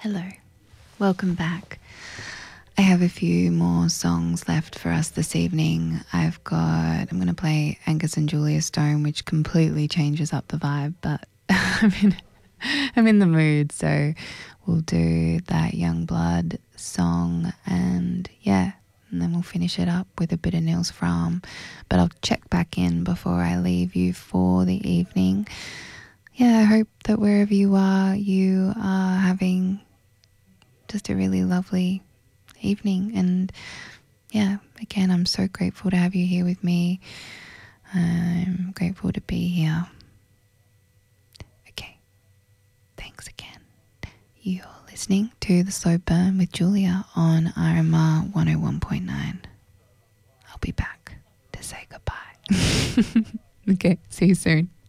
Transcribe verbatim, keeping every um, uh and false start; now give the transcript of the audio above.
Hello, welcome back. I have a few more songs left for us this evening. I've got, I'm going to play Angus and Julia Stone, which completely changes up the vibe, but I'm in, I'm in the mood, so we'll do that Young Blood song, and yeah, and then we'll finish it up with a bit of Nils Fram. But I'll check back in before I leave you for the evening. Yeah, I hope that wherever you are, you are having just a really lovely evening. And yeah, again, I'm so grateful to have you here with me. I'm grateful to be here. Okay, thanks again. You're listening to The Slow Burn with Julia on R M R one oh one point nine. I'll be back to say goodbye. Okay, see you soon.